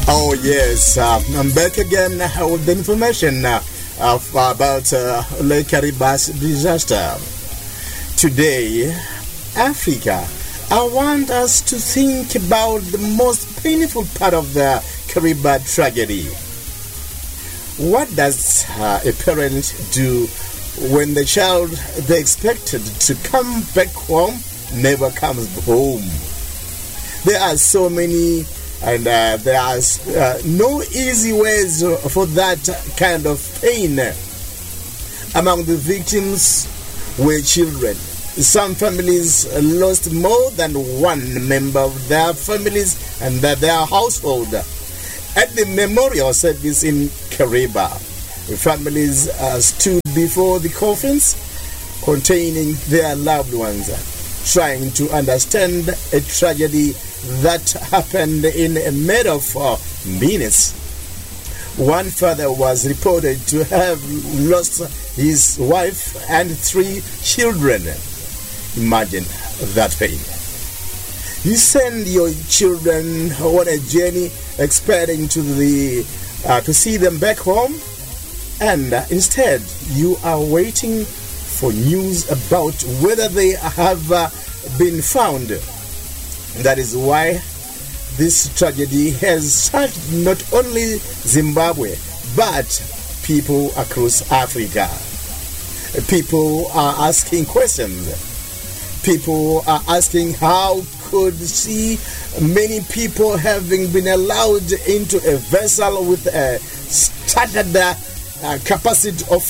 Oh yes, I'm back again with the information about Lake Kariba's disaster. Today, Africa, I want us to think about the most painful part of the Kariba tragedy. What does a parent do when the child they expected to come back home never comes home? There are so many, and there are no easy ways for that kind of pain. Among the victims were children. Some families lost more than one member of their families and their household. At the memorial service in Kariba, families stood before the coffins containing their loved ones, trying to understand a tragedy that happened in a matter of minutes. One father was reported to have lost his wife and 3 children. Imagine that pain. You send your children on a journey expecting to see them back home, and instead you are waiting for news about whether they have been found. That is why this tragedy has touched not only Zimbabwe, but people across Africa. People are asking questions. People are asking how could see many people having been allowed into a vessel with a started capacity of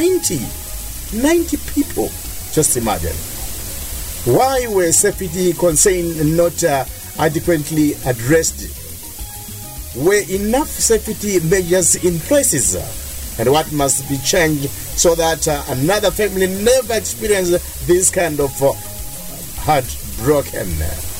90 people. Just imagine. Why were safety concerns not adequately addressed? Were enough safety measures in places? And what must be changed so that another family never experience this kind of heartbroken?